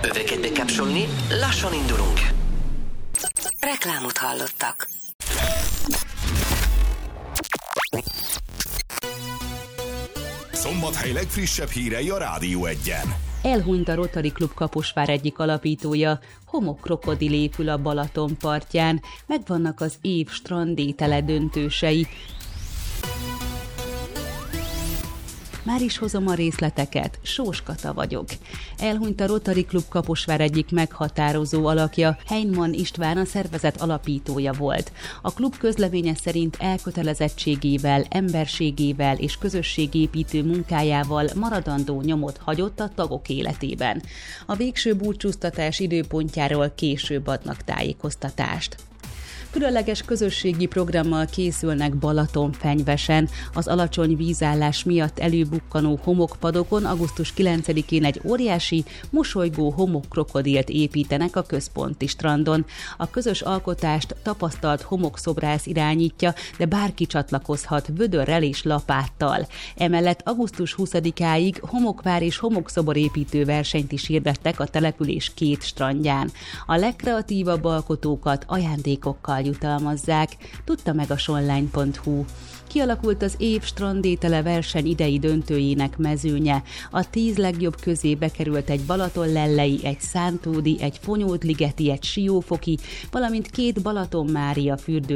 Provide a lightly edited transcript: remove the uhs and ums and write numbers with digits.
Öveket bekapcsolni, lassan indulunk. Reklámot hallottak. Szombathely legfrissebb hírei a Rádió 1-en. Elhunyt a Rotary Klub Kaposvár egyik alapítója, homokkrokodil épül a Balaton partján, megvannak az év strandétele döntősei. Már is hozom a részleteket, Sós Kata vagyok. Elhunyt a Rotary Klub Kaposvár egyik meghatározó alakja, Heinemann István a szervezet alapítója volt. A klub közleménye szerint elkötelezettségével, emberségével és közösségépítő munkájával maradandó nyomot hagyott a tagok életében. A végső búcsúztatás időpontjáról később adnak tájékoztatást. Különleges közösségi programmal készülnek Balatonfenyvesen. Az alacsony vízállás miatt előbukkanó homokpadokon augusztus 9-én egy óriási, mosolygó homokkkrokodilt építenek a központi strandon. A közös alkotást tapasztalt homokszobrász irányítja, de bárki csatlakozhat vödörrel és lapáttal. Emellett augusztus 20-áig homokvár és homokszoborépítő versenyt is hirdettek a település 2 strandján. A legkreatívabb alkotókat ajándékokkal jutalmazzák, tudta meg a sonline.hu. Kialakult az év strandétele verseny idei döntőjének mezőnye. A 10 legjobb közé bekerült egy Balatonlellei, egy Szántódi, egy Fonyódligeti, egy Siófoki, valamint 2 Balaton Mária fürdő